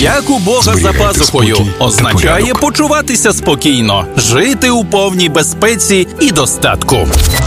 Як у Бога за пазухою означає почуватися спокійно, жити у повній безпеці і достатку.